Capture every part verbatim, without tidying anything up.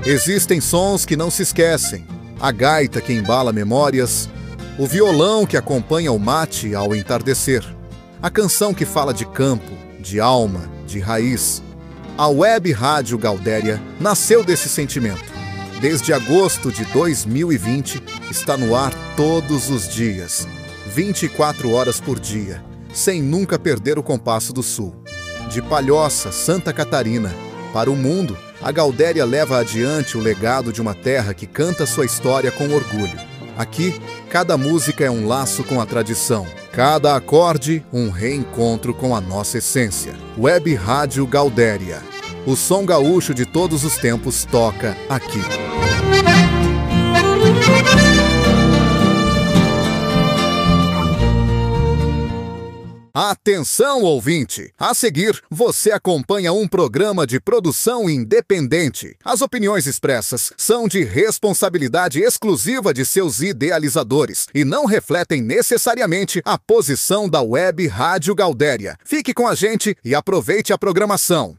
Existem sons que não se esquecem, a gaita que embala memórias, o violão que acompanha o mate ao entardecer, a canção que fala de campo, de alma, de raiz. A Web Rádio Gaudéria nasceu desse sentimento. Desde agosto de dois mil e vinte, está no ar todos os dias, vinte e quatro horas por dia, sem nunca perder o compasso do sul. De Palhoça, Santa Catarina, para o mundo, a Gaudéria leva adiante o legado de uma terra que canta sua história com orgulho. Aqui, cada música é um laço com a tradição, cada acorde um reencontro com a nossa essência. Web Rádio Gaudéria. O som gaúcho de todos os tempos toca aqui. Atenção, ouvinte! A seguir, você acompanha um programa de produção independente. As opiniões expressas são de responsabilidade exclusiva de seus idealizadores e não refletem necessariamente a posição da Web Rádio Gaudéria. Fique com a gente e aproveite a programação.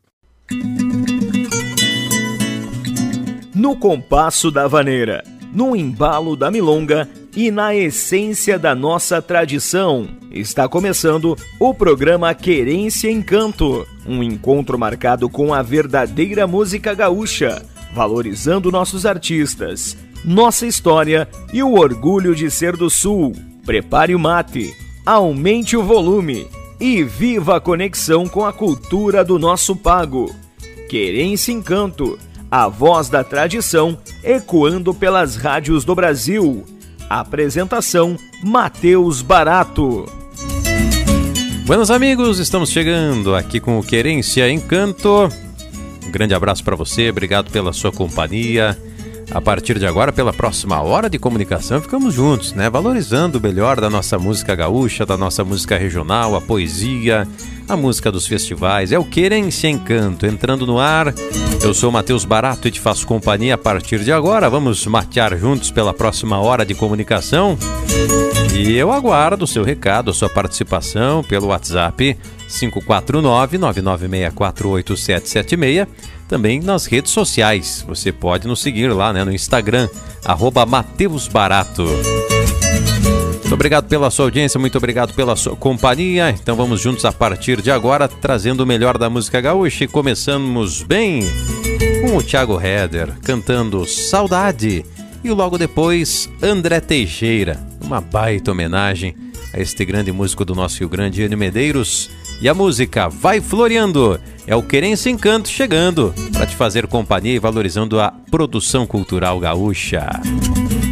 No compasso da vaneira, no embalo da milonga e na essência da nossa tradição, está começando o programa Querência em Canto, um encontro marcado com a verdadeira música gaúcha, valorizando nossos artistas, nossa história e o orgulho de ser do Sul. Prepare o mate, aumente o volume e viva a conexão com a cultura do nosso pago. Querência em Canto, a voz da tradição ecoando pelas rádios do Brasil. Apresentação, Matheus Barato. Buenos amigos, estamos chegando aqui com o Querência em Canto. Um grande abraço para você, obrigado pela sua companhia. A partir de agora, pela próxima hora de comunicação, ficamos juntos, né? Valorizando o melhor da nossa música gaúcha, da nossa música regional, a poesia, a música dos festivais. É o Querência em Canto, entrando no ar. Eu sou o Matheus Barato e te faço companhia a partir de agora. Vamos matear juntos pela próxima hora de comunicação. E eu aguardo o seu recado, a sua participação pelo WhatsApp cinco quatro nove, nove nove seis quatro oito sete sete seis. Também nas redes sociais. Você pode nos seguir lá, né, no Instagram, arroba Matheus Barato. Muito obrigado pela sua audiência, muito obrigado pela sua companhia. Então vamos juntos a partir de agora, trazendo o melhor da música gaúcha. E começamos bem com o Thiago Heder, cantando Saudade. E logo depois, André Teixeira, uma baita homenagem a este grande músico do nosso Rio Grande, Enio Medeiros. E a música Vai Floreando é o Querência em Canto chegando para te fazer companhia e valorizando a produção cultural gaúcha.